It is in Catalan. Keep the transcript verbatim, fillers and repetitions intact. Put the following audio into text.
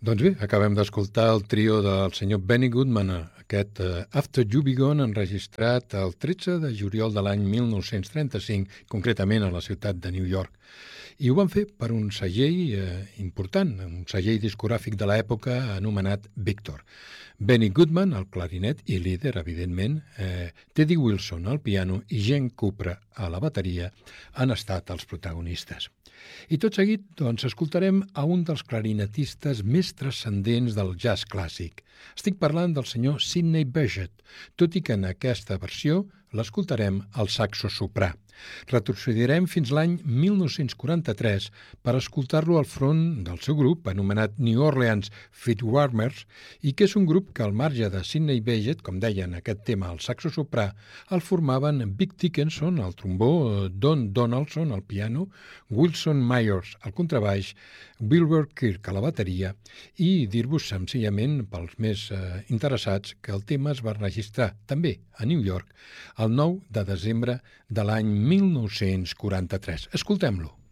Doncs bé, acabem d'escoltar el trio del senyor Benny Goodman, aquest uh, After You Be Gone, enregistrat el tretze de juliol de l'any mil nou-cents trenta-cinc, concretament a la ciutat de New York. I ho van fer per un segell eh, important, un segell discogràfic de l'època anomenat Victor. Benny Goodman, al clarinet i líder, evidentment, eh, Teddy Wilson al piano i Gene Krupa a la bateria han estat els protagonistes. I tot seguit, doncs, escoltarem a un dels clarinetistes més transcendents del jazz clàssic. Estic parlant del senyor Sidney Bechet, tot i que en aquesta versió l'escoltarem al saxo soprà. Retrocedirem fins l'any mil nou-cents quaranta-tres per escoltar-lo al front del seu grup, anomenat New Orleans Fitwarmers, i que és un grup que al marge de Sidney Bechet, com deien aquest tema al saxo soprà, el formaven Vic Dickinson al trombó, Don Donaldson al piano, Wilson Myers al contrabaix, Wilbur Kirk a la bateria, i dir-vos senzillament, pels més eh, interessats, que el tema es va registrar també a New York el nou de desembre de l'any mil nou-cents quaranta-tres. Escoltem-lo.